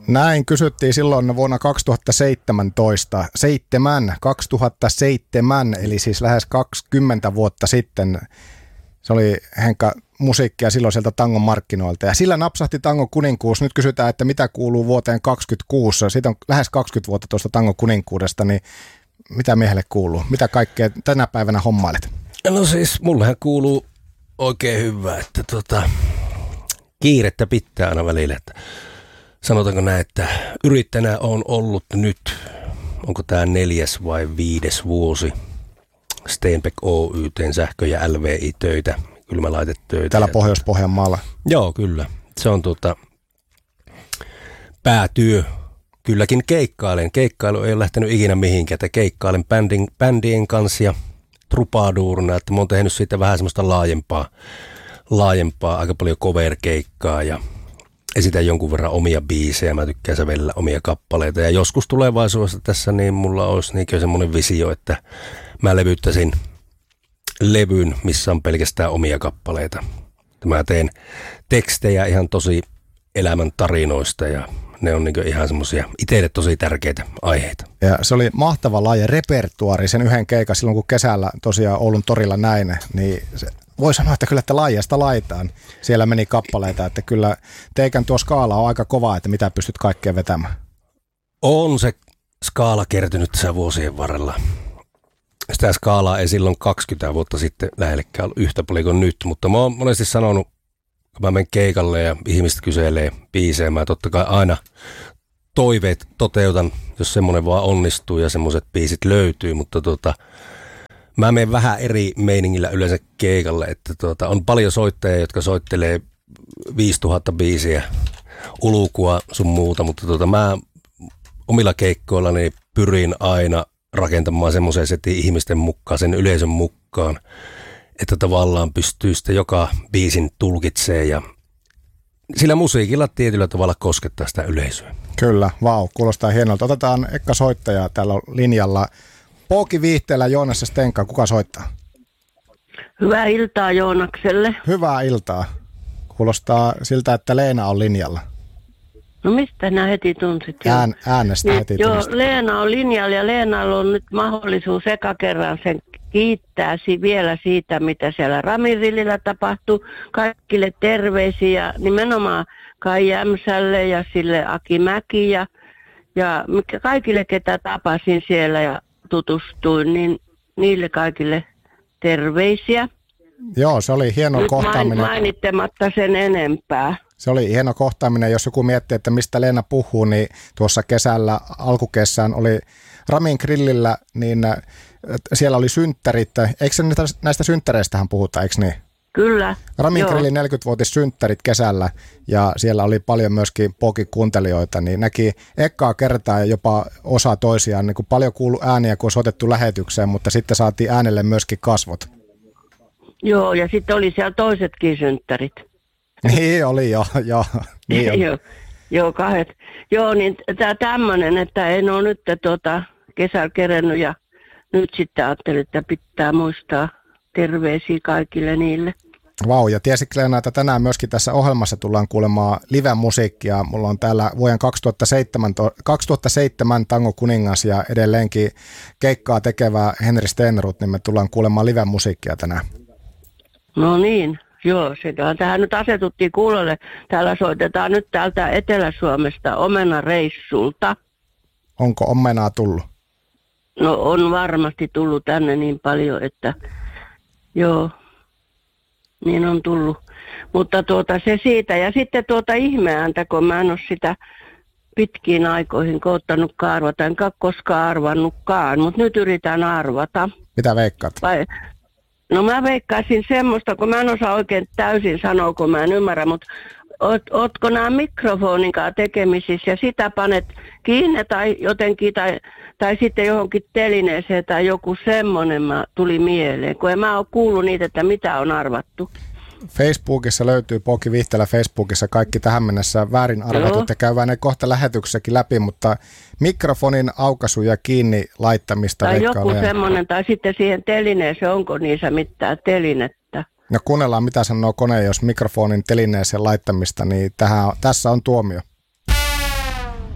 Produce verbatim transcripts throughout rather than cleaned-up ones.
Näin kysyttiin silloin vuonna kaksituhattaseitsemäntoista. Seitsemän, kaksituhattaseitsemän, eli siis lähes kaksikymmentä vuotta sitten. Se oli Henkka musiikkia silloin sieltä tangon markkinoilta. Ja sillä napsahti tangon kuninkuus. Nyt kysytään, että mitä kuuluu vuoteen kaksikymmentäkuusi. Siitä on lähes kaksikymmentä vuotta tuosta tangon kuninkuudesta, niin mitä miehelle kuuluu? Mitä kaikkea tänä päivänä hommailet? No siis mullehän kuuluu oikein hyvää, että tota, kiirettä pitää aina välillä. Että sanotaanko näin, että yrittäjänä on ollut nyt, onko tämä neljäs vai viides vuosi, Steenbeck Oy, teen sähkö- ja L V I-töitä, kylmälaitetöitä. Täällä Pohjois-Pohjanmaalla. Joo, kyllä. Se on tuota, päätyö. Kylläkin keikkailen. Keikkailu ei ole lähtenyt ikinä mihinkään, että keikkailen bändin, bändien kanssa ja trupaduurina, että mä oon tehnyt siitä vähän semmoista laajempaa, laajempaa aika paljon cover-keikkaa ja esitän jonkun verran omia biisejä, mä tykkään sävellä omia kappaleita ja joskus tulevaisuudessa tässä niin mulla olisi niin semmoinen visio, että mä levyttäisin levyn, missä on pelkästään omia kappaleita. Mä teen tekstejä ihan tosi elämän tarinoista ja ne on niin ihan semmoisia itselle tosi tärkeitä aiheita. Ja se oli mahtava laaja repertuaari sen yhden keikan silloin, kun kesällä tosiaan Oulun torilla näin, niin se, voi sanoa, että kyllä että laajasta laitaan siellä meni kappaleita, että kyllä teikän tuo skaala on aika kova, että mitä pystyt kaikkea vetämään. On se skaala kertynyt tässä vuosien varrella. Sitä skaalaa ei silloin kaksikymmentä vuotta sitten lähellekään ollut yhtä paljon kuin nyt, mutta mä oon monesti sanonut, kun mä menen keikalle ja ihmiset kyselee biisejä, mä totta kai aina toiveet toteutan, jos semmoinen vaan onnistuu ja semmoiset biisit löytyy, mutta tota, mä menen vähän eri meiningillä yleensä keikalle, että tota, on paljon soittajia, jotka soittelee viisituhatta biisiä, ulukua sun muuta, mutta tota, mä omilla keikkoillani pyrin aina rakentamaan semmoisen setin ihmisten mukaan, sen yleisön mukaan, että tavallaan pystyy sitten joka biisin tulkitsemaan ja sillä musiikilla tietyllä tavalla koskettaa sitä yleisöä. Kyllä, vau, kuulostaa hienolta. Otetaan ekka soittaja täällä linjalla. Pooki Viihteellä Joonas ja Stenka, kuka soittaa? Hyvää iltaa Joonakselle. Hyvää iltaa. Kuulostaa siltä, että Leena on linjalla. No mistä nää heti tunsit? Ään, äänestä niin, heti joo, tunnistat. Leena on linjalla ja Leenalla on nyt mahdollisuus eka kerran sen kiittää vielä siitä, mitä siellä Ramirillillä tapahtui. Kaikille terveisiä ja nimenomaan Kai Jämsälle ja sille Aki Mäki ja, ja kaikille, ketä tapasin siellä ja tutustuin, niin niille kaikille terveisiä. Joo, se oli hieno nyt kohtaaminen. Mainittematta sen enempää. Se oli hieno kohtaaminen, jos joku miettii, että mistä Leena puhuu, niin tuossa kesällä, alkukesään oli Ramin grillillä, niin siellä oli synttärit. Eikö se näistä synttäreistähän puhuta, eikö niin? Kyllä. Ramin grillin neljäkymmenvuotissynttärit kesällä ja siellä oli paljon myöskin Poki-kuuntelijoita, niin näki ekkaa kertaa ja jopa osa toisiaan, niin kuin paljon kuului ääniä, kun on soitettu lähetykseen, mutta sitten saatiin äänelle myöskin kasvot. Joo, ja sitten oli siellä toisetkin synttärit. Niin oli, joo. joo. Niin oli. joo, joo, kahdet. Joo, niin tämä tämmöinen, että en ole nyt tuota kesällä kerennyt ja nyt sitten ajattelin, että pitää muistaa terveisiä kaikille niille. Vau, ja tiesitkö Leena, että tänään myöskin tässä ohjelmassa tullaan kuulemaan live-musiikkia. Mulla on täällä vuoden kaksituhattaseitsemän, kaksituhattaseitsemän Tango kuningas ja edelleenkin keikkaa tekevä Henri Stenrud, niin me tullaan kuulemaan live-musiikkia tänään. No niin, joo, sekä tähän nyt asetuttiin kuulolle. Täällä soitetaan nyt täältä Etelä-Suomesta omenareissulta. Onko omenaa tullut? No on varmasti tullut tänne niin paljon, että joo, niin on tullut. Mutta tuota se siitä ja sitten tuota ihmeääntä, kun mä en ole sitä pitkiin aikoihin koottanutkaan arvata, enkä koskaan arvannutkaan, mutta nyt yritän arvata. Mitä veikkaat? Vai, no mä veikkaisin semmoista, kun mä en osaa oikein täysin sanoa, kun mä en ymmärrä, mutta oot, ootko nämä mikrofoninkaan tekemisissä ja sitä panet kiinni tai jotenkin, tai, tai sitten johonkin telineeseen tai joku semmoinen tuli mieleen, kun en mä ole kuullut niitä, että mitä on arvattu. Facebookissa löytyy Poki Viihtelä Facebookissa kaikki tähän mennessä väärin arvatut ja käydään ne kohta lähetyksessäkin läpi, mutta mikrofonin aukaisu ja kiinni laittamista. Tai joku Leena. semmoinen, tai sitten siihen telineeseen, onko niissä mitään telinettä. No kuunnellaan mitä sanoo kone, jos mikrofonin telineeseen laittamista, niin tähän, tässä on tuomio.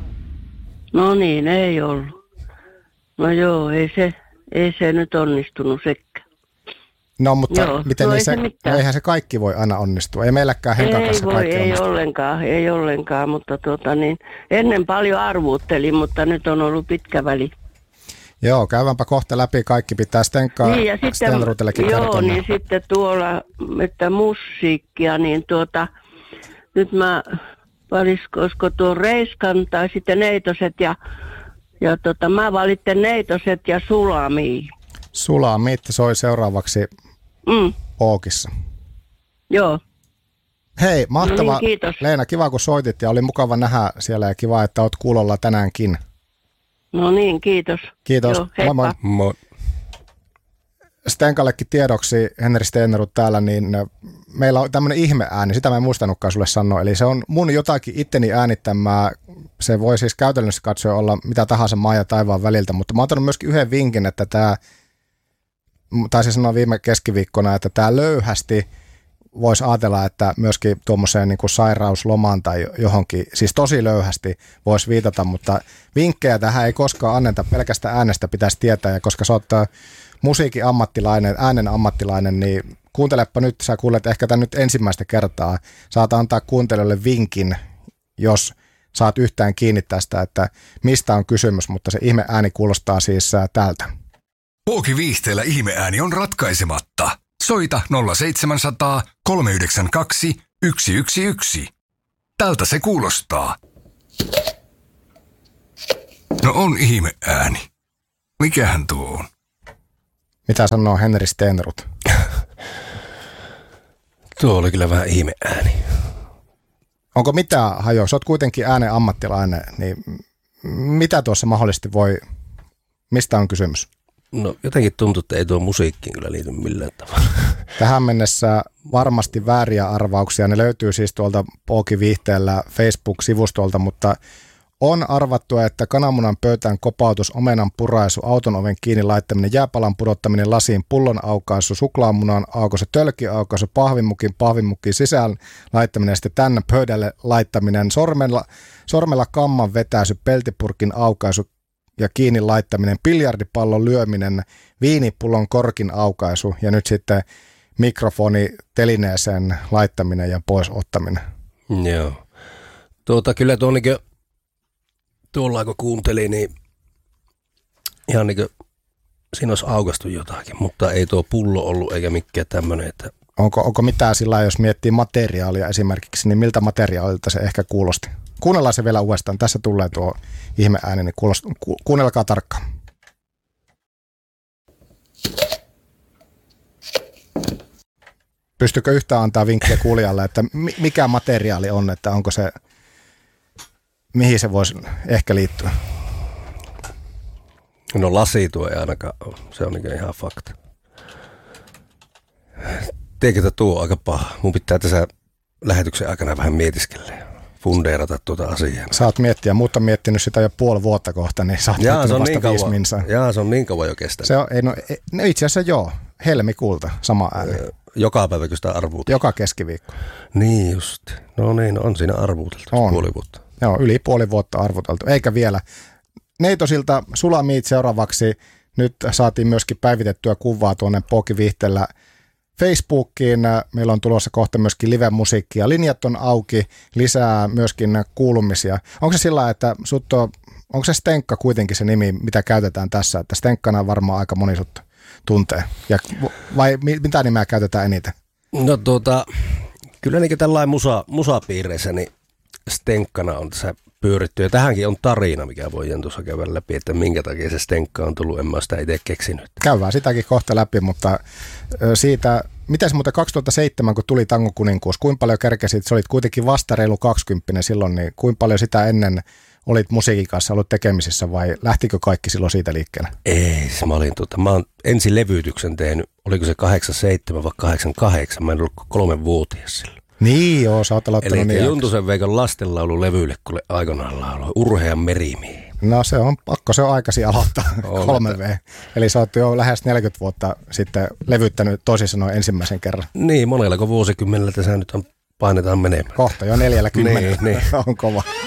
No niin, ei ollut. No joo, ei se, ei se nyt onnistunut sekään. No mutta Joo, miten no niin ei se, se mitään. no eihän se kaikki voi aina onnistua. Ei meilläkään Henkan Ei kanssa voi, kaikki ei onnistu. ollenkaan, ei ollenkaan, mutta tota niin, ennen paljon arvuuttelin, mutta nyt on ollut pitkä väli. Joo, käyväänpä kohta läpi. Kaikki pitää Stenkaa Niin ja sitten, Stenruutellekin joo, kertoa. niin sitten tuolla, että musiikkia, niin tuota, nyt mä valitskoisko tuon Reiskan tai sitten Neitoset ja, ja tota, mä valitten Neitoset ja Sulami. Sulami soi seuraavaksi Mm, Pookissa. joo. Hei, mahtava. No niin, kiitos. Leena, kiva kun soitit ja oli mukava nähdä siellä ja kiva, että oot kuulolla tänäänkin. No niin, kiitos. Kiitos. Joo, heippa. Moi moi. Moi. Stenkallekin tiedoksi, Henri Stennerud täällä, niin meillä on tämmöinen ihmeääni, sitä mä en muistanutkaan sulle sanoa, eli se on mun jotakin itteni äänittämää, se voi siis käytännössä katsoa olla mitä tahansa maan ja taivaan väliltä, mutta mä oon antanut myöskin yhden vinkin, että tämä, taisin sanoa viime keskiviikkona, että tämä löyhästi voisi ajatella, että myöskin tuommoiseen niin kuin sairauslomaan tai johonkin, siis tosi löyhästi voisi viitata, mutta vinkkejä tähän ei koskaan anneta, pelkästään äänestä pitäisi tietää, ja koska sä oot musiikin ammattilainen, äänen ammattilainen, niin kuuntelepa nyt, sä kuulet ehkä tämän nyt ensimmäistä kertaa, saat antaa kuuntelijoille vinkin, jos saat yhtään kiinni tästä, että mistä on kysymys, mutta se ihme ääni kuulostaa siis tältä. Pookiviihteellä ihmeääni on ratkaisematta. Soita nolla seitsemänsataa kolmeyhdeksänkymmentäkaksi yksi yksi yksi. Tältä se kuulostaa. No on ihmeääni. Mikähän tuo on? Mitä sanoo Henri Stennerud? Tuo oli kyllä vähän ihmeääni. Onko mitään hajoa? Sä oot kuitenkin äänen ammattilainen, niin mitä tuossa mahdollisesti voi, mistä on kysymys? No jotenkin tuntuu, että ei tuo musiikkiin kyllä liity millään tavalla. Tähän mennessä varmasti vääriä arvauksia. Ne löytyy siis tuolta Pookiviihteellä Facebook-sivustolta, mutta on arvattu, että kananmunan pöytään kopautus, omenan puraisu, auton oven kiinni laittaminen, jääpalan pudottaminen lasiin, pullon aukaisu, suklaamunan aukaisu, tölki aukaisu, pahvimukin, pahvimukin sisään laittaminen ja sitten tänne pöydälle laittaminen, sormella, sormella kamman vetäisy, peltipurkin aukaisu ja kiinni laittaminen, biljardipallon lyöminen, viinipullon korkin aukaisu ja nyt sitten mikrofoni telineeseen laittaminen ja pois ottaminen. Joo. Tuota kyllä tuo niin kuin tuolla kun kuuntelin, niin ihan niin kuin siinä olisi aukastu jotakin, mutta ei tuo pullo ollut eikä mikään tämmöinen, että Onko, onko mitään sillä, jos miettii materiaalia esimerkiksi, niin miltä materiaalilta se ehkä kuulosti? Kuunnellaan se vielä uudestaan. Tässä tulee tuo ihmeääni, niin kuulost, ku, kuunnelkaa tarkkaan. Pystykö yhtään antaa vinkkiä kuulijalle, että mikä materiaali on, että onko se, mihin se voisi ehkä liittyä? no lasi tuo ei ainakaan ole. Se on niin ihan fakta. Tiedätkö, että tuo on aika paha. Mun pitää tässä lähetyksen aikana vähän mietiskellä ja fundeerata tuota asiaa. Saat miettiä, mutta on miettinyt sitä jo puoli vuotta kohta, niin saat Jaa, se on vasta niin viisi kauan. minsaa. Jaa, se on niin kauan jo kestänyt. Se on, ei, no, ei, no itse asiassa joo, helmikuulta sama ääni. Joka päivä, kun sitä arvuuteltu. Joka keskiviikko. Niin just. No niin, on siinä arvuuteltu On. puoli vuotta. Joo, yli puoli vuotta arvoteltu, eikä vielä. Neitosilta Sulamiit seuraavaksi. Nyt saatiin myöskin päivitettyä kuvaa tuonne Pookiviihteellä Facebookiin. Meillä on tulossa kohta myöskin live-musiikkia. Linjat on auki, lisää myöskin kuulumisia. Onko se sillä, että sut on, onko se Stenkka kuitenkin se nimi, mitä käytetään tässä? Että Stenkkana varmaan aika moni sut tuntee. Ja, vai mitä nimeä käytetään eniten? No tuota, kyllä niin tällainen musa, musapiireissä, niin Stenkkana on tässä pyöritty. Ja tähänkin on tarina, mikä voi tuossa käydä läpi, että minkä takia se Stenkka on tullut. En mä sitä itse keksinyt. Käydään sitäkin kohta läpi, mutta siitä, mitäs muuten kaksituhattaseitsemän, kun tuli Tangon kuninkuus, kuinka paljon kerkesit, sä olit kuitenkin vasta reilu kaksikymppinen silloin, niin kuinka paljon sitä ennen olit musiikin kanssa ollut tekemisissä vai lähtikö kaikki silloin siitä liikkeelle? Ei, se mä olin tuota, mä oon ensin levytyksen tehnyt, oliko se kahdeksankymmentäseitsemän vai kahdeksankymmentäkahdeksan, mä en ollut kolme vuotias silloin. Niin joo, sä oot aloittanut Eli niin Juntusen Veikon lastenlaulu levyille, kun aikanaan lauloi Urhean merimiehen. No se on pakko, se on aikaisin aloittaa, On, kolme V. Eli sä oot jo lähes neljäkymmentä vuotta sitten levyttänyt toisin sanoen ensimmäisen kerran. Niin, monella kun vuosikymmenellä tässä nyt on, painetaan menemään. Kohta jo neljälläkymmenellä Niin, niin. on kova.